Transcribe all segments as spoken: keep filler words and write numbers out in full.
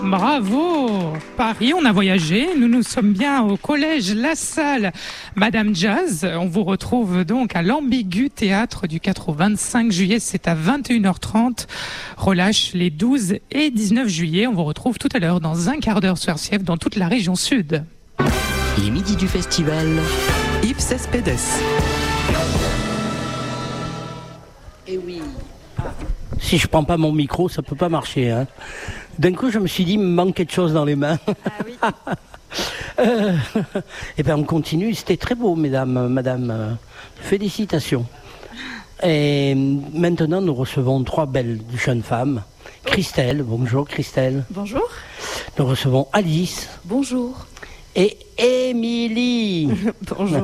Bravo! Paris, on a voyagé. Nous nous sommes bien au collège La Salle Madame Jazz. On vous retrouve donc à l'Ambigu Théâtre du quatre au vingt-cinq juillet. C'est à vingt et une heures trente. Relâche les douze et dix-neuf juillet. On vous retrouve tout à l'heure dans un quart d'heure sur R C F dans toute la région sud. Les midis du festival, Ipses Pedes. Et oui. Si je prends pas mon micro, ça peut pas marcher. Hein. D'un coup, je me suis dit, il me manque quelque chose dans les mains. Ah oui. euh, et bien, on continue. C'était très beau, mesdames, madame. Félicitations. Et maintenant, nous recevons trois belles jeunes femmes. Christelle, bonjour Christelle. Bonjour. Nous recevons Alice. Bonjour. Et Émilie. Bonjour.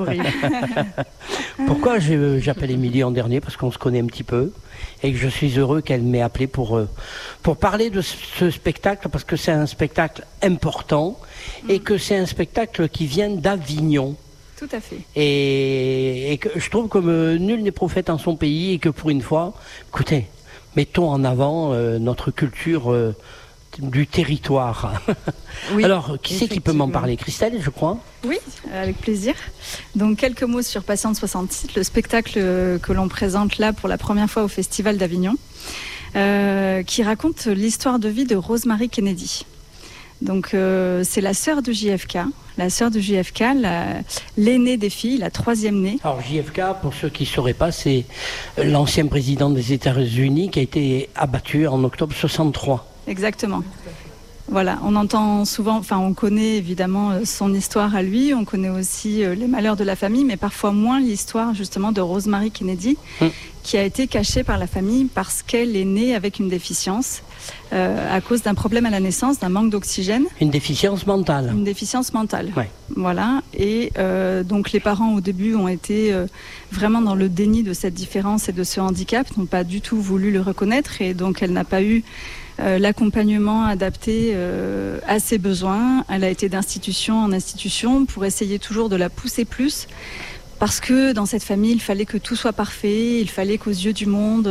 Pourquoi je, j'appelle Émilie en dernier? Parce qu'on se connaît un petit peu et que je suis heureux qu'elle m'ait appelé pour, pour parler de ce spectacle, parce que c'est un spectacle important et que c'est un spectacle qui vient d'Avignon. Tout à fait. Et, et que je trouve que euh, nul n'est prophète en son pays et que pour une fois, écoutez, mettons en avant euh, notre culture euh, du territoire. Oui, alors, qui c'est qui peut m'en parler? Christelle, je crois. Oui, avec plaisir. Donc, quelques mots sur Patiente soixante-six, le spectacle que l'on présente là pour la première fois au Festival d'Avignon, euh, qui raconte l'histoire de vie de Rosemary Kennedy. Donc, euh, c'est la sœur de J F K, la sœur de J F K, la, l'aînée des filles, la troisième née. Alors, J F K, pour ceux qui ne sauraient pas, c'est l'ancien président des États-Unis qui a été abattu en octobre soixante-trois. Exactement. Voilà, on entend souvent, enfin on connaît évidemment son histoire à lui, on connaît aussi les malheurs de la famille, mais parfois moins l'histoire justement de Rosemary Kennedy, mmh. qui a été cachée par la famille parce qu'elle est née avec une déficience euh, à cause d'un problème à la naissance, d'un manque d'oxygène. Une déficience mentale. Une déficience mentale. Ouais. Voilà, et euh, donc les parents au début ont été euh, vraiment dans le déni de cette différence et de ce handicap, n'ont pas du tout voulu le reconnaître, et donc elle n'a pas eu Euh, l'accompagnement adapté euh, à ses besoins. Elle a été d'institution en institution pour essayer toujours de la pousser plus, parce que dans cette famille, il fallait que tout soit parfait, il fallait qu'aux yeux du monde,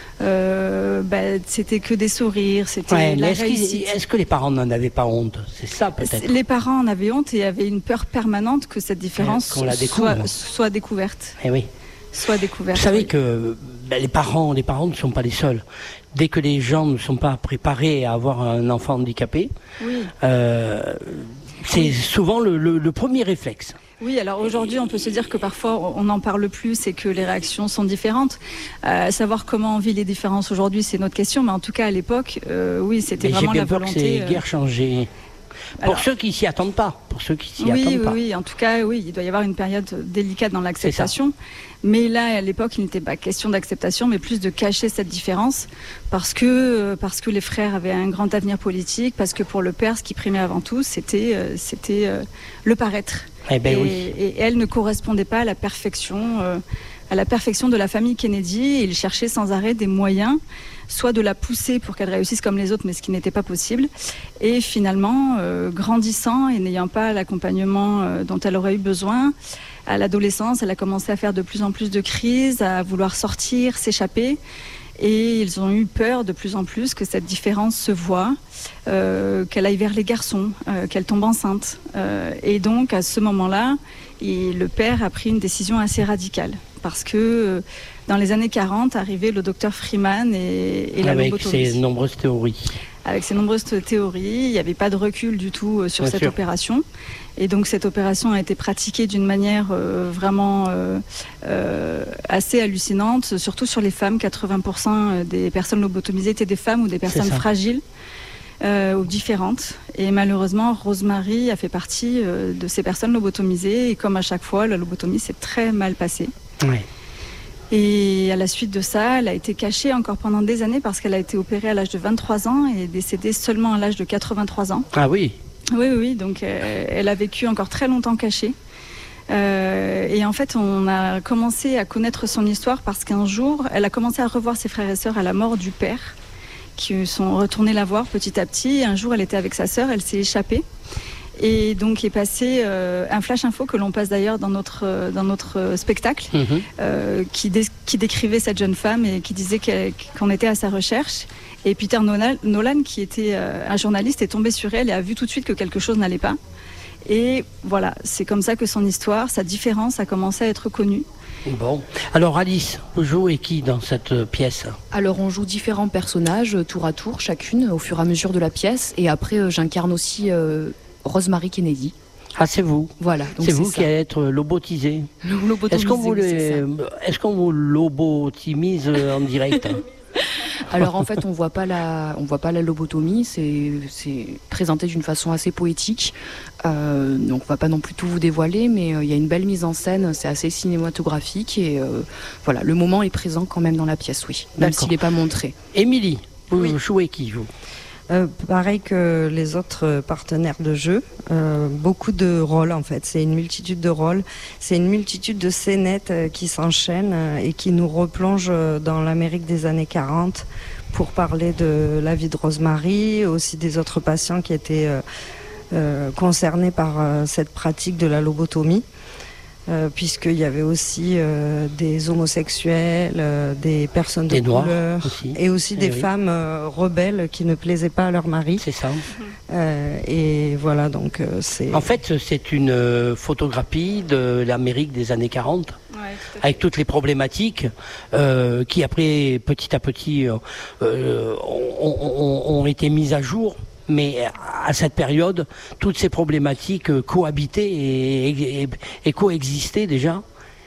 euh, bah, c'était que des sourires, c'était ouais, la est-ce réussite. Est-ce que les parents n'en avaient pas honte? C'est ça peut-être. Les parents en avaient honte et avaient une peur permanente que cette différence qu'on la soit, soit découverte. Eh oui. Soit découverte. Vous savez oui. que ben, les parents, les parents ne sont pas les seuls. Dès que les gens ne sont pas préparés à avoir un enfant handicapé, oui. euh, c'est oui. souvent le, le, le premier réflexe. Oui, alors aujourd'hui, on peut se dire que parfois on n'en parle plus et que les réactions sont différentes. Euh, savoir comment on vit les différences aujourd'hui, c'est notre question, mais en tout cas à l'époque, euh, oui, c'était mais vraiment la volonté. J'ai bien peur que c'est guère changé. Pour Alors, ceux qui s'y attendent pas, pour ceux qui s'y oui, attendent oui, pas. Oui, en tout cas, oui, il doit y avoir une période délicate dans l'acceptation. Mais là, à l'époque, il n'était pas question d'acceptation, mais plus de cacher cette différence, parce que parce que les frères avaient un grand avenir politique, parce que pour le père, ce qui primait avant tout, c'était euh, c'était euh, le paraître. Eh ben et, oui. et elle ne correspondait pas à la perfection, euh, à la perfection de la famille Kennedy. Et il cherchait sans arrêt des moyens, soit de la pousser pour qu'elle réussisse comme les autres, mais ce qui n'était pas possible. Et finalement, euh, grandissant et n'ayant pas l'accompagnement euh, dont elle aurait eu besoin, à l'adolescence, elle a commencé à faire de plus en plus de crises, à vouloir sortir, s'échapper. Et ils ont eu peur de plus en plus que cette différence se voie, euh, qu'elle aille vers les garçons, euh, qu'elle tombe enceinte. Euh, et donc, à ce moment-là, et le père a pris une décision assez radicale. Parce que euh, dans les années quarante, arrivait le docteur Freeman et, et la lobotomie. Avec ses nombreuses théories. Avec ses nombreuses théories, il n'y avait pas de recul du tout euh, sur Bien cette sûr. opération. Et donc cette opération a été pratiquée d'une manière euh, vraiment euh, euh, assez hallucinante, surtout sur les femmes. quatre-vingts pour cent des personnes lobotomisées étaient des femmes ou des personnes fragiles euh, ou différentes. Et malheureusement, Rosemary a fait partie euh, de ces personnes lobotomisées. Et comme à chaque fois, la lobotomie s'est très mal passée. Ouais. Et à la suite de ça, elle a été cachée encore pendant des années parce qu'elle a été opérée à l'âge de vingt-trois ans et est décédée seulement à l'âge de quatre-vingt-trois ans. Ah oui. Oui, oui, donc euh, elle a vécu encore très longtemps cachée. Euh, et en fait, on a commencé à connaître son histoire parce qu'un jour, elle a commencé à revoir ses frères et sœurs à la mort du père, qui sont retournés la voir petit à petit. Et un jour, elle était avec sa sœur, elle s'est échappée. Et donc est passé euh, un flash info que l'on passe d'ailleurs dans notre, dans notre spectacle, mmh. euh, qui, dé- qui décrivait cette jeune femme et qui disait qu'on était à sa recherche. Et Peter Nolan, qui était euh, un journaliste, est tombé sur elle et a vu tout de suite que quelque chose n'allait pas. Et voilà, c'est comme ça que son histoire, sa différence a commencé à être connue. Bon, alors Alice, vous jouez qui dans cette pièce? Alors on joue différents personnages, tour à tour, chacune, au fur et à mesure de la pièce. Et après, euh, j'incarne aussi euh, Rosemary Kennedy. Ah, c'est vous. Voilà. C'est vous ça. Qui allez être lobotisé. Lobotomisé, est-ce qu'on vous, oui, les... est-ce qu'on vous lobotomise en direct? Alors en fait, on voit pas la, on voit pas la lobotomie. C'est, c'est présenté d'une façon assez poétique. Euh, donc on va pas non plus tout vous dévoiler, mais il euh, y a une belle mise en scène. C'est assez cinématographique et euh, voilà, le moment est présent quand même dans la pièce, oui, même D'accord. s'il n'est pas montré. Émilie, vous oui. jouez qui vous? Euh, pareil que les autres partenaires de jeu, euh, beaucoup de rôles en fait, c'est une multitude de rôles, c'est une multitude de scénettes euh, qui s'enchaînent euh, et qui nous replongent euh, dans l'Amérique des années quarante pour parler de la vie de Rosemary, aussi des autres patients qui étaient euh, euh, concernés par euh, cette pratique de la lobotomie. Euh, puisqu'il y avait aussi euh, des homosexuels, euh, des personnes de des couleur, aussi. et aussi et des oui. femmes euh, rebelles qui ne plaisaient pas à leur mari. C'est ça. Euh, et voilà, donc euh, c'est... En fait, c'est une euh, photographie de l'Amérique des années quarante, ouais, tout avec toutes les problématiques euh, qui, après, petit à petit, euh, euh, ont, ont, ont été mises à jour. Mais à cette période, toutes ces problématiques cohabitaient et, et, et coexistaient déjà.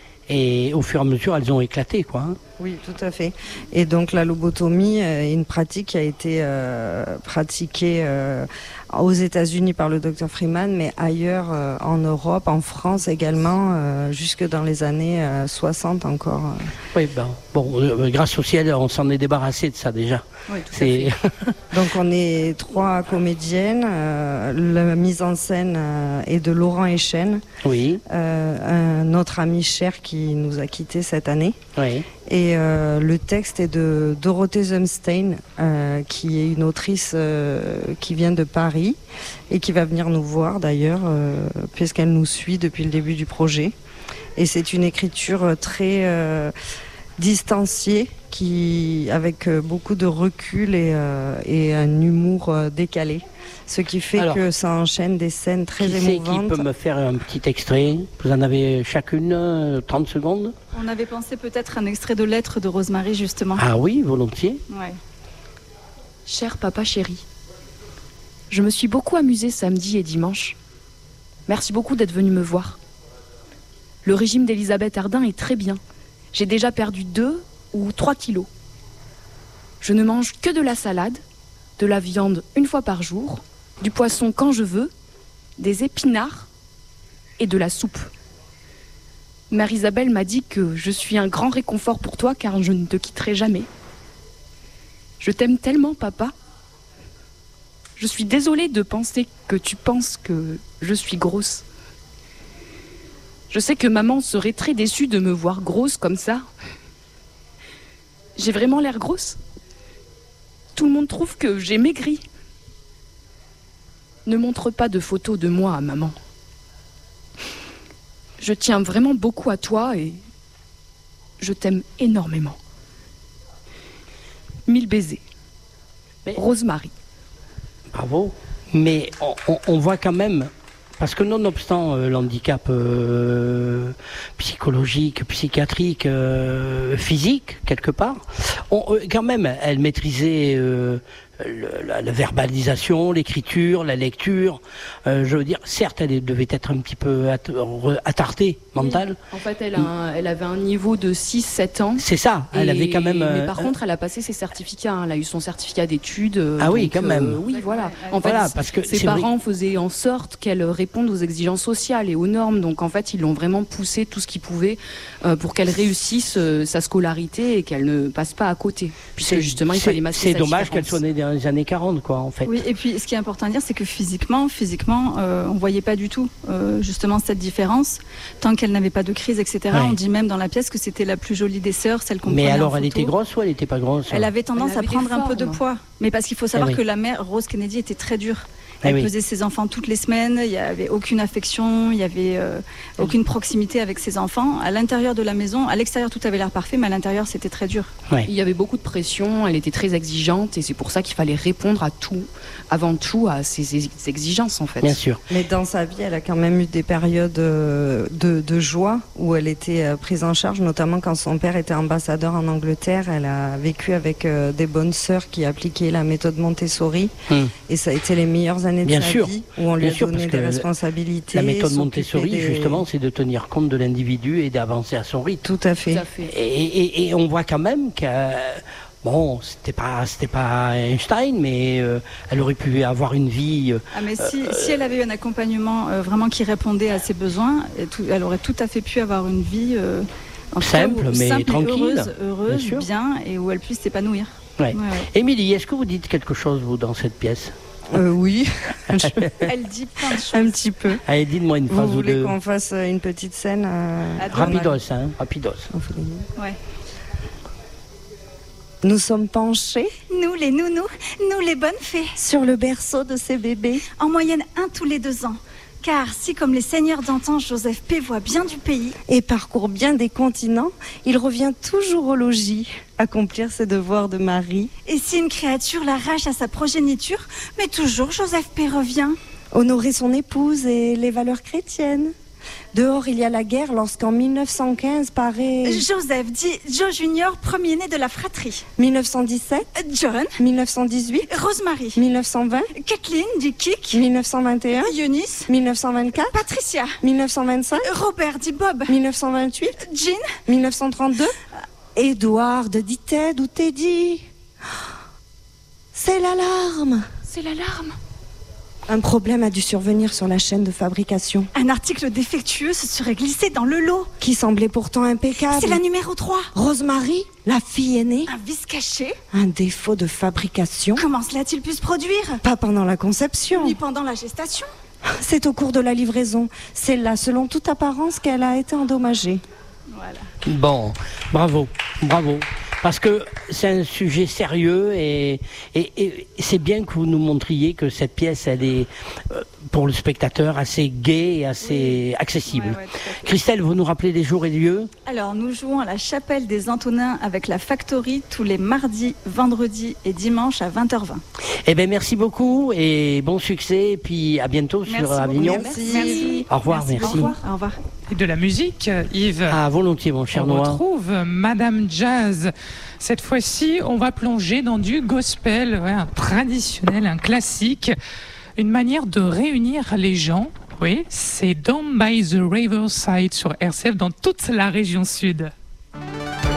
Et au fur et à mesure, elles ont éclaté, quoi. Hein. Oui, tout à fait. Et donc la lobotomie est une pratique qui a été euh, pratiquée euh, aux États-Unis par le docteur Freeman, mais ailleurs euh, en Europe, en France également, euh, jusque dans les années euh, soixante encore. Oui, ben, bon, euh, grâce au ciel, on s'en est débarrassé de ça déjà. Oui, tout C'est... à fait. Donc on est trois comédiennes. Euh, la mise en scène euh, est de Laurent Echen, oui. euh, un autre ami cher qui nous a quittés cette année. Oui. Et euh, le texte est de Dorothée Zumstein, euh, qui est une autrice euh, qui vient de Paris et qui va venir nous voir d'ailleurs, euh, puisqu'elle nous suit depuis le début du projet. Et c'est une écriture très euh, distanciée, qui, avec euh, beaucoup de recul et, euh, et un humour euh, décalé. Ce qui fait Alors, que ça enchaîne des scènes très qui émouvantes. Qui peut me faire un petit extrait? Vous en avez chacune euh, trente secondes? On avait pensé peut-être un extrait de lettre de Rosemary, justement. Ah oui, volontiers. Ouais. Cher papa chéri, je me suis beaucoup amusée samedi et dimanche. Merci beaucoup d'être venu me voir. Le régime d'Elisabeth Ardin est très bien. J'ai déjà perdu deux ou trois kilos. Je ne mange que de la salade, de la viande une fois par jour, du poisson quand je veux, des épinards et de la soupe. Mère Isabelle m'a dit que je suis un grand réconfort pour toi car je ne te quitterai jamais. Je t'aime tellement, papa. Je suis désolée de penser que tu penses que je suis grosse. Je sais que maman serait très déçue de me voir grosse comme ça. J'ai vraiment l'air grosse? Tout le monde trouve que j'ai maigri. Ne montre pas de photos de moi à maman. Je tiens vraiment beaucoup à toi et je t'aime énormément. Mille baisers. Mais... Rosemary. Bravo. Mais on, on, on voit quand même, parce que nonobstant euh, l'handicap euh, psychologique, psychiatrique, euh, physique, quelque part, on, euh, quand même, elle maîtrisait euh, le, la, la verbalisation, l'écriture, la lecture. Euh, je veux dire, certes, elle devait être un petit peu at- attardée, mentale. Oui. En fait, elle, a un, elle avait un niveau de six sept ans. C'est ça, elle et, avait quand même... Mais par euh, contre, elle a passé ses certificats. Hein. Elle a eu son certificat d'études. Ah donc, oui, quand même. Euh, oui, voilà. En voilà, fait, parce que ses parents vrai. faisaient en sorte qu'elle réponde aux exigences sociales et aux normes. Donc, en fait, ils l'ont vraiment poussé tout ce qu'ils pouvaient euh, pour qu'elle réussisse euh, sa scolarité et qu'elle ne passe pas à côté. Puisque c'est, justement, il fallait masquer C'est sa dommage différence. qu'elle soit née dans les années quarante, quoi, en fait. Oui, et puis ce qui est important à dire, c'est que physiquement, physiquement, euh, on voyait pas du tout euh, justement cette différence. Tant qu'elle n'avait pas de crise, et cetera. Ouais. On dit même dans la pièce que c'était la plus jolie des sœurs, celle qu'on prenait en photo. Mais alors, elle était grosse ou elle n'était pas grosse? Elle avait tendance elle avait à prendre un peu de poids. Mais parce qu'il faut savoir eh oui. que la mère, Rose Kennedy, était très dure. Elle oui. pesait ses enfants toutes les semaines, il n'y avait aucune affection, il n'y avait euh, aucune proximité avec ses enfants. À l'intérieur de la maison, à l'extérieur tout avait l'air parfait, mais à l'intérieur c'était très dur. Ouais. Il y avait beaucoup de pression, elle était très exigeante et c'est pour ça qu'il fallait répondre à tout, avant tout à ses exigences en fait. Bien sûr. Mais dans sa vie, elle a quand même eu des périodes euh, de, de joie où elle était euh, prise en charge, notamment quand son père était ambassadeur en Angleterre. Elle a vécu avec euh, des bonnes sœurs qui appliquaient la méthode Montessori Hum. et ça a été les meilleures années de Bien sa sûr. vie où on lui Bien a sûr, donné parce des que responsabilités. La méthode s'occuper Montessori, des- justement, c'est de tenir compte de l'individu et d'avancer à son rythme. Tout à fait. Tout à fait. Et, et- et on voit quand même que, bon, c'était pas, c'était pas Einstein, mais euh, elle aurait pu avoir une vie. euh, Ah, mais si, si elle avait eu un accompagnement euh, vraiment qui répondait à ses besoins, et tout- elle aurait tout à fait pu avoir une vie euh, en tout cas, Simple, où- mais simple et tranquille, heureuse, heureuse, bien sûr. bien, et où elle puisse s'épanouir. Ouais. Ouais, ouais. Émilie, est-ce que vous dites quelque chose, vous, dans cette pièce? Euh, oui, Elle dit plein de choses. un petit peu. Allez, dites-moi une Vous phrase ou voulez deux. qu'on fasse euh, une petite scène euh, À deux. Rapidos, hein, rapidos. on fait les noms. Ouais. Nous sommes penchés Nous les nounous, nous les bonnes fées, sur le berceau de ces bébés. en moyenne un tous les deux ans. Car si, comme les seigneurs d'antan, Joseph P. voit bien du pays, Et parcourt bien des continents, il revient toujours au logis, accomplir ses devoirs de mari. et si une créature l'arrache à sa progéniture, mais toujours Joseph P. revient. Honorer son épouse et les valeurs chrétiennes. Dehors, il y a la guerre lorsqu'en mille neuf cent quinze paraît... Joseph dit Joe Junior, premier-né de la fratrie. mille neuf cent dix-sept, John, mille neuf cent dix-huit, Rosemary, mille neuf cent vingt, Kathleen dit Kik, mille neuf cent vingt et un, Eunice, mille neuf cent vingt-quatre, Patricia, mille neuf cent vingt-cinq, Robert dit Bob, mille neuf cent vingt-huit, Jean, mille neuf cent trente-deux, Edward dit Ted ou Teddy. C'est l'alarme. C'est l'alarme. Un problème a dû survenir sur la chaîne de fabrication, un article défectueux se serait glissé dans le lot. qui semblait pourtant impeccable. C'est la numéro trois. Rosemary, la fille aînée, Un vice caché. un défaut de fabrication. Comment cela a-t-il pu se produire? Pas pendant la conception. Ni pendant la gestation. C'est au cours de la livraison. C'est là, selon toute apparence, qu'elle a été endommagée. Voilà. Bon, bravo, bravo. Parce que c'est un sujet sérieux et, et, et c'est bien que vous nous montriez que cette pièce, elle est, euh, pour le spectateur, assez gaie et assez accessible. Ouais, ouais, tout à fait. Christelle, vous nous rappelez les jours et lieux? Alors, nous jouons à la chapelle des Antonins avec la Factory tous les mardis, vendredis et dimanches à vingt heures vingt. Eh bien, merci beaucoup et bon succès. Et puis à bientôt sur Merci Avignon. beaucoup. Merci. Merci. Au revoir, merci. Au revoir. Au revoir. Et de la musique, Yves. Ah, volontiers, mon cher On Noah. retrouve Madame Jazz. Cette fois-ci, on va plonger dans du gospel, ouais, un traditionnel, un classique, une manière de réunir les gens. Oui, c'est Down by the Riverside sur R C F dans toute la région sud.